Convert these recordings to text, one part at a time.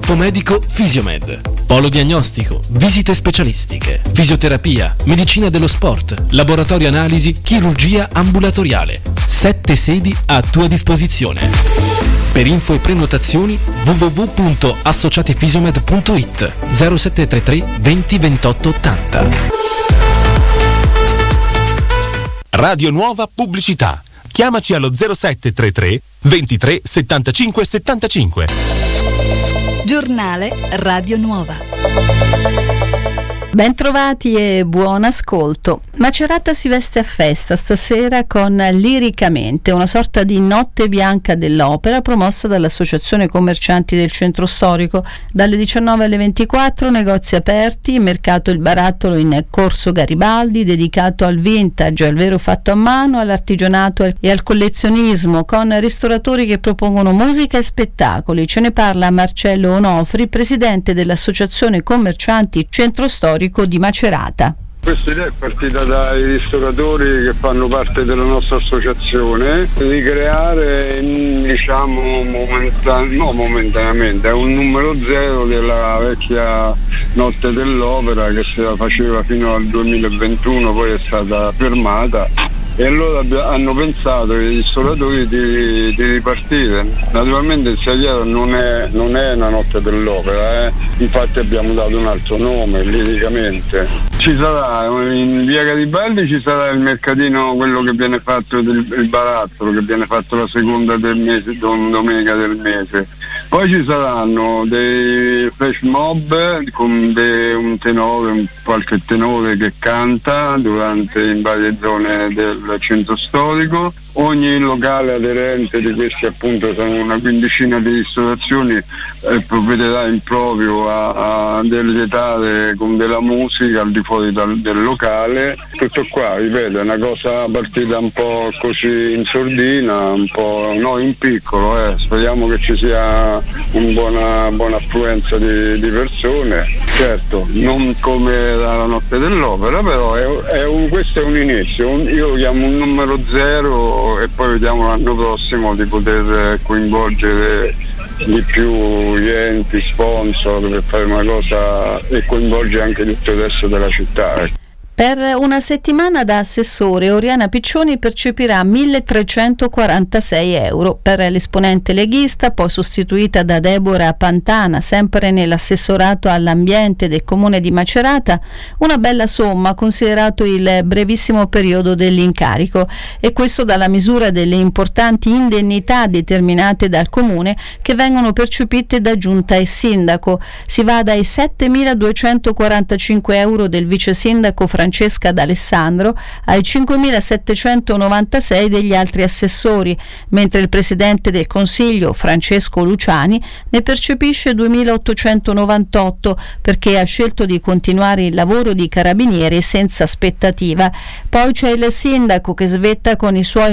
Gruppo medico Fisiomed. Polo diagnostico, visite specialistiche, fisioterapia, medicina dello sport, laboratorio analisi, chirurgia ambulatoriale. 7 sedi a tua disposizione. Per info e prenotazioni www.associatifisiomed.it 0733 20 28 80. Radio Nuova Pubblicità. Chiamaci allo 0733 23 75 75. Giornale Radio Nuova. Bentrovati e buon ascolto. Macerata si veste a festa stasera con Liricamente, una sorta di notte bianca dell'opera promossa dall'Associazione Commercianti del Centro Storico. Dalle 19 alle 24 negozi aperti, mercato Il Barattolo in Corso Garibaldi, dedicato al vintage, al vero fatto a mano, all'artigianato e al collezionismo, con ristoratori che propongono musica e spettacoli. Ce ne parla Marcello Onofri, presidente dell'Associazione Commercianti Centro Storico di Macerata. Questa idea è partita dai ristoratori che fanno parte della nostra associazione di creare, diciamo, momentaneamente, è un numero zero della vecchia Notte dell'Opera che si faceva fino al 2021, poi è stata fermata. E allora hanno pensato i ristoratori di ripartire. Naturalmente il Sagliero non è una Notte dell'Opera, infatti abbiamo dato un altro nome, Liricamente. Ci sarà in via Garibaldi, ci sarà il mercatino, quello che viene fatto il Barattolo, che viene fatto la seconda del mese, domenica del mese. Poi ci saranno dei flash mob con un tenore, qualche tenore che canta in varie zone del centro storico. Ogni locale aderente di questi, appunto, sono una quindicina di ristorazioni, provvederà in proprio a deletare con della musica al di fuori del locale. Tutto qua, ripeto, è una cosa partita un po' così in sordina, un po' in piccolo, speriamo che ci sia una buona affluenza di persone. Certo, non come la Notte dell'Opera, però questo è un inizio, io lo chiamo un numero zero, e poi vediamo l'anno prossimo di poter coinvolgere di più gli enti, sponsor, per fare una cosa e coinvolgere anche tutto il resto della città. Per una settimana da assessore Oriana Piccioni percepirà 1.346 euro. Per l'esponente leghista, poi sostituita da Deborah Pantana, sempre nell'assessorato all'ambiente del comune di Macerata, una bella somma considerato il brevissimo periodo dell'incarico, e questo dalla misura delle importanti indennità determinate dal comune che vengono percepite da giunta e sindaco. Si va dai 7.245 euro del vice sindaco Francesca D'Alessandro ai 5.796 degli altri assessori, mentre il presidente del Consiglio Francesco Luciani ne percepisce 2.898 perché ha scelto di continuare il lavoro di carabiniere senza aspettativa. Poi c'è il sindaco che svetta con i suoi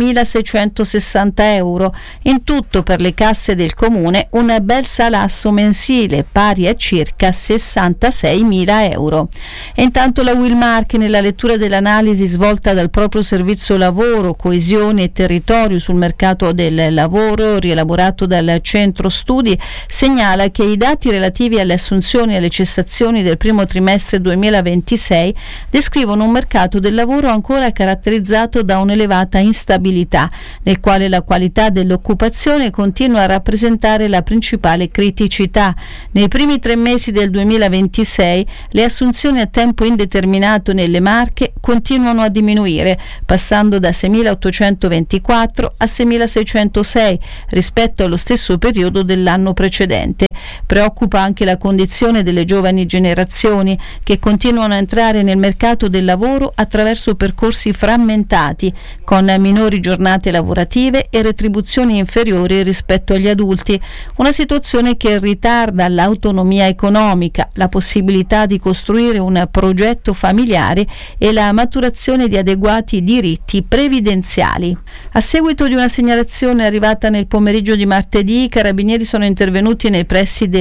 9.660 euro. In tutto per le casse del comune un bel salasso mensile pari a circa 66.000 euro. E intanto la Wilmark, nella lettura dell'analisi svolta dal proprio servizio lavoro, coesione e territorio sul mercato del lavoro, rielaborato dal centro studi, segnala che i dati relativi alle assunzioni e alle cessazioni del primo trimestre 2026 descrivono un mercato del lavoro ancora caratterizzato da un'elevata instabilità, nel quale la qualità dell'occupazione continua a rappresentare la principale criticità. Nei primi 3 mesi del 2026 le assunzioni a tempo indeterminato nelle Marche continuano a diminuire, passando da 6.824 a 6.606 rispetto allo stesso periodo dell'anno precedente. Preoccupa anche la condizione delle giovani generazioni, che continuano a entrare nel mercato del lavoro attraverso percorsi frammentati, con minori giornate lavorative e retribuzioni inferiori rispetto agli adulti, una situazione che ritarda l'autonomia economica, la possibilità di costruire un progetto familiare e la maturazione di adeguati diritti previdenziali. A seguito di una segnalazione arrivata nel pomeriggio di martedì, i carabinieri sono intervenuti nei pressi del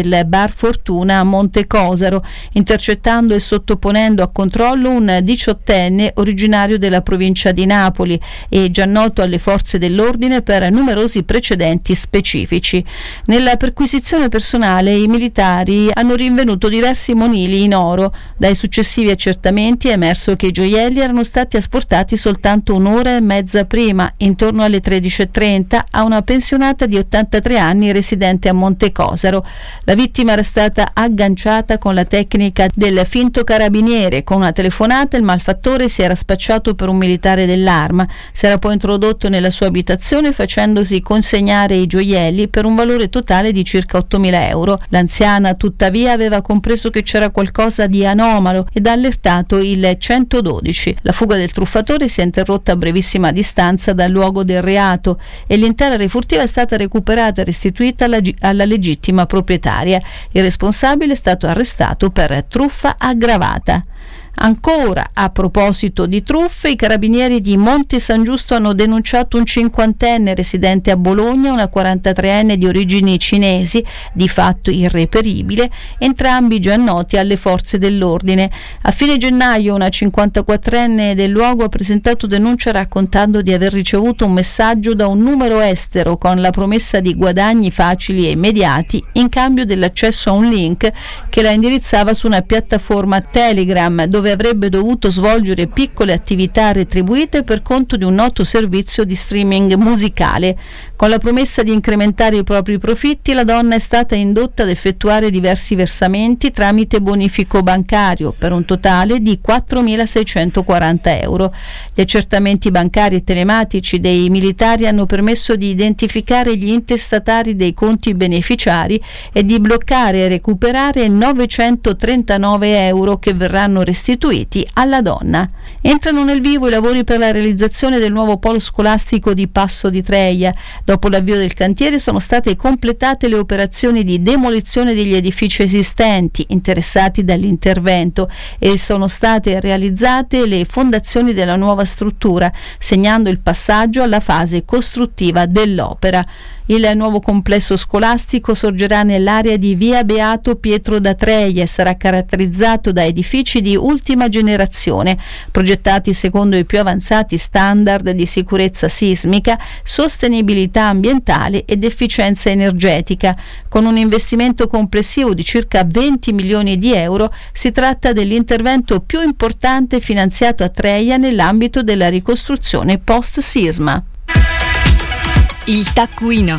del Bar Fortuna a Monte Cosaro, intercettando e sottoponendo a controllo un 18enne originario della provincia di Napoli e già noto alle forze dell'ordine per numerosi precedenti specifici. Nella perquisizione personale i militari hanno rinvenuto diversi monili in oro. Dai successivi accertamenti è emerso che i gioielli erano stati asportati soltanto un'ora e mezza prima, intorno alle 13:30, a una pensionata di 83 anni residente a Monte Cosaro. La vittima era stata agganciata con la tecnica del finto carabiniere. Con una telefonata il malfattore si era spacciato per un militare dell'Arma, si era poi introdotto nella sua abitazione facendosi consegnare i gioielli per un valore totale di circa 8.000 euro. L'anziana tuttavia aveva compreso che c'era qualcosa di anomalo ed ha allertato il 112. La fuga del truffatore si è interrotta a brevissima distanza dal luogo del reato e l'intera refurtiva è stata recuperata e restituita alla legittima proprietaria. Il responsabile è stato arrestato per truffa aggravata. Ancora, a proposito di truffe, i carabinieri di Monte San Giusto hanno denunciato un 50enne residente a Bologna, una 43enne di origini cinesi, di fatto irreperibile, entrambi già noti alle forze dell'ordine. A fine gennaio una 54enne del luogo ha presentato denuncia raccontando di aver ricevuto un messaggio da un numero estero con la promessa di guadagni facili e immediati in cambio dell'accesso a un link che la indirizzava su una piattaforma Telegram, dove avrebbe dovuto svolgere piccole attività retribuite per conto di un noto servizio di streaming musicale. Con la promessa di incrementare i propri profitti, la donna è stata indotta ad effettuare diversi versamenti tramite bonifico bancario per un totale di 4.640 euro. Gli accertamenti bancari e telematici dei militari hanno permesso di identificare gli intestatari dei conti beneficiari e di bloccare e recuperare 939 euro che verranno restituiti alla donna. Entrano nel vivo i lavori per la realizzazione del nuovo polo scolastico di Passo di Treia. Dopo l'avvio del cantiere sono state completate le operazioni di demolizione degli edifici esistenti interessati dall'intervento e sono state realizzate le fondazioni della nuova struttura, segnando il passaggio alla fase costruttiva dell'opera. Il nuovo complesso scolastico sorgerà nell'area di via Beato Pietro da Treia e sarà caratterizzato da edifici di ultima generazione, progettati secondo i più avanzati standard di sicurezza sismica, sostenibilità ambientale ed efficienza energetica. Con un investimento complessivo di circa 20 milioni di euro, si tratta dell'intervento più importante finanziato a Treia nell'ambito della ricostruzione post-sisma. Il taccuino.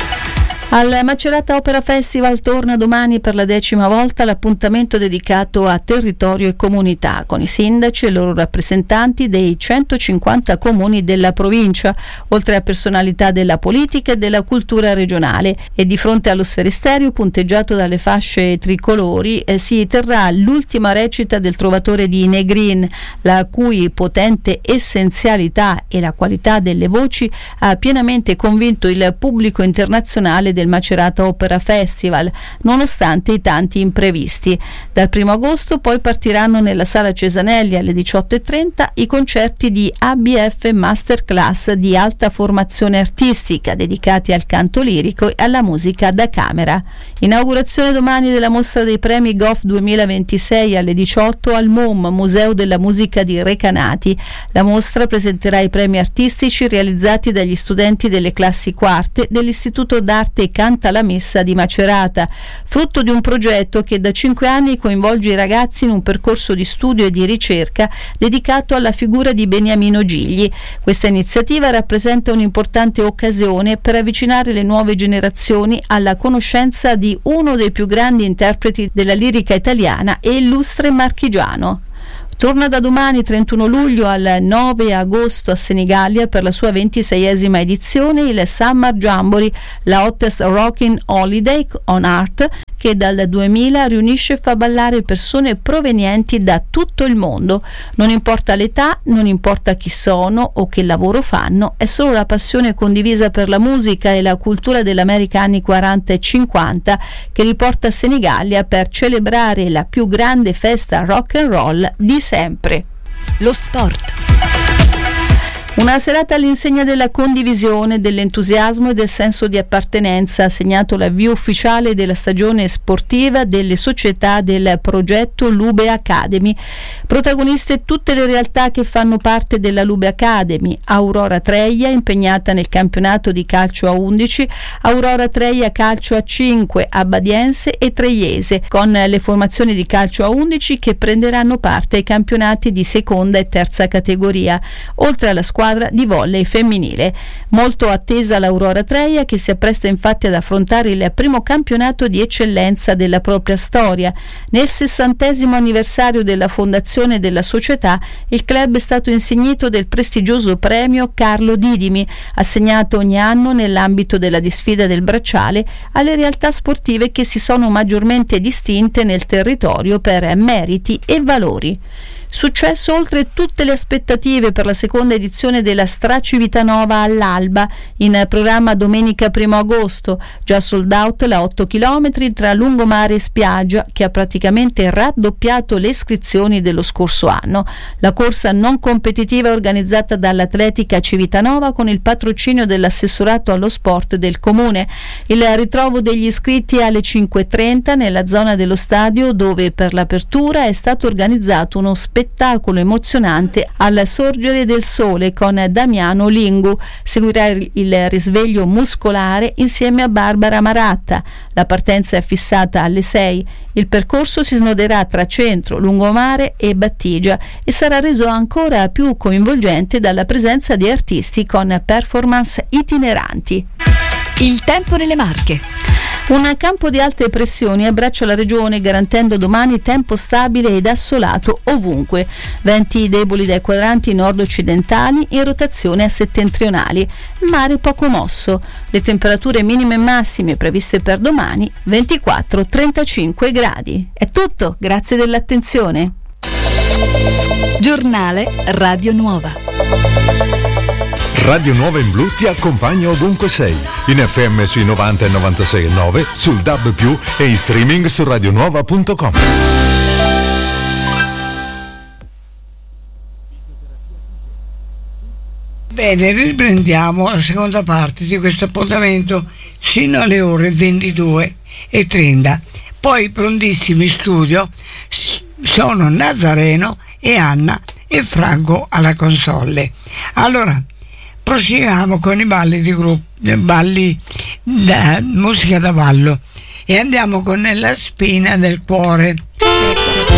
Al Macerata Opera Festival torna domani per la 10ª volta l'appuntamento dedicato a territorio e comunità, con i sindaci e i loro rappresentanti dei 150 comuni della provincia, oltre a personalità della politica e della cultura regionale. E di fronte allo sferisterio punteggiato dalle fasce tricolori si terrà l'ultima recita del Trovatore di Negrin, la cui potente essenzialità e la qualità delle voci ha pienamente convinto il pubblico internazionale del Macerata Opera Festival, nonostante i tanti imprevisti. Dal 1 agosto poi partiranno nella Sala Cesanelli alle 18:30 i concerti di ABF Masterclass di alta formazione artistica dedicati al canto lirico e alla musica da camera. Inaugurazione domani della mostra dei premi Goff 2026 alle 18 al MUM, Museo della Musica di Recanati. La mostra presenterà i premi artistici realizzati dagli studenti delle classi quarte dell'Istituto d'Arte Canta la Messa di Macerata, frutto di un progetto che da 5 anni coinvolge i ragazzi in un percorso di studio e di ricerca dedicato alla figura di Beniamino Gigli. Questa iniziativa rappresenta un'importante occasione per avvicinare le nuove generazioni alla conoscenza di uno dei più grandi interpreti della lirica italiana e illustre marchigiano. Torna da domani 31 luglio al 9 agosto a Senigallia per la sua 26esima edizione il Summer Jamboree, la hottest rocking holiday on art, che dal 2000 riunisce e fa ballare persone provenienti da tutto il mondo. Non importa l'età, non importa chi sono o che lavoro fanno, è solo la passione condivisa per la musica e la cultura dell'America anni 40 e 50 che li porta a Senigallia per celebrare la più grande festa rock and roll di sempre. Lo sport. Una serata all'insegna della condivisione, dell'entusiasmo e del senso di appartenenza ha segnato l'avvio ufficiale della stagione sportiva delle società del progetto Lube Academy. Protagoniste tutte le realtà che fanno parte della Lube Academy: Aurora Treia, impegnata nel campionato di calcio a 11, Aurora Treia calcio a 5, Abbadiense e Treiese, con le formazioni di calcio a 11 che prenderanno parte ai campionati di seconda e terza categoria, oltre alla squadra di volley femminile. Molto attesa l'Aurora Treia, che si appresta infatti ad affrontare il primo campionato di eccellenza della propria storia. Nel 60° anniversario della fondazione della società, il club è stato insignito del prestigioso premio Carlo Didimi, assegnato ogni anno nell'ambito della disfida del bracciale alle realtà sportive che si sono maggiormente distinte nel territorio per meriti e valori. Successo oltre tutte le aspettative per la seconda edizione della Stra Civitanova all'Alba, in programma domenica 1 agosto, già sold out la 8 km tra lungomare e spiaggia, che ha praticamente raddoppiato le iscrizioni dello scorso anno. La corsa non competitiva è organizzata dall'Atletica Civitanova con il patrocinio dell'assessorato allo sport del comune. Il ritrovo degli iscritti è alle 5:30 nella zona dello stadio, dove per l'apertura è stato organizzato uno spettacolo emozionante al sorgere del sole con Damiano Lingu. Seguirà il risveglio muscolare insieme a Barbara Maratta. La partenza è fissata alle 6. Il percorso si snoderà tra centro, lungomare e Battigia e sarà reso ancora più coinvolgente dalla presenza di artisti con performance itineranti. Il tempo nelle Marche. Un campo di alte pressioni abbraccia la regione, garantendo domani tempo stabile ed assolato ovunque. Venti deboli dai quadranti nord-occidentali in rotazione a settentrionali. Mare poco mosso. Le temperature minime e massime previste per domani 24-35 gradi. È tutto, grazie dell'attenzione. Giornale Radio Nuova. Radio Nuova in Blu ti accompagna ovunque sei, in FM sui 90 e 96,9, sul DAB+, e in streaming su radionuova.com. Bene, riprendiamo la seconda parte di questo appuntamento sino alle ore 22:30. Poi prontissimi in studio sono Nazareno e Anna e Franco alla console. Allora, proseguiamo con i balli di gruppo, balli da musica da ballo, e andiamo con La spina del cuore.